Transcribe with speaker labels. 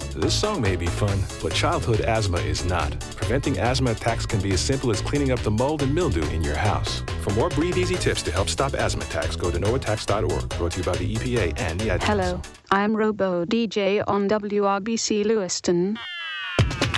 Speaker 1: This song may be fun, but childhood asthma is not. Preventing asthma attacks can be as simple as cleaning up the mold and mildew in your house. For more Breathe Easy tips to help stop asthma attacks, go to noattacks.org. Brought to you by the EPA and the Ad Council.
Speaker 2: Hello, I'm Robo DJ on WRBC Lewiston.